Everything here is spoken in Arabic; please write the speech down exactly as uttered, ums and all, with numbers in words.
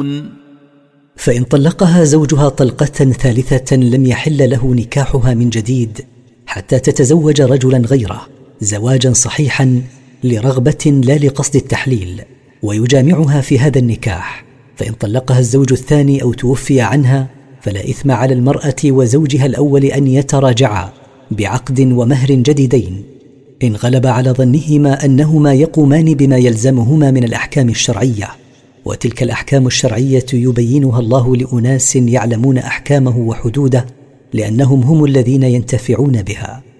تعلمون. فإن طلقها زوجها طلقة ثالثة لم يحل له نكاحها من جديد حتى تتزوج رجلا غيره زواجا صحيحا لرغبة لا لقصد التحليل، ويجامعها في هذا النكاح. فإن طلقها الزوج الثاني أو توفي عنها فلا إثم على المرأة وزوجها الأول أن يتراجعا بعقد ومهر جديدين إن غلب على ظنهما أنهما يقومان بما يلزمهما من الأحكام الشرعية، وتلك الأحكام الشرعية يبينها الله لأناس يعلمون أحكامه وحدوده، لأنهم هم الذين ينتفعون بها.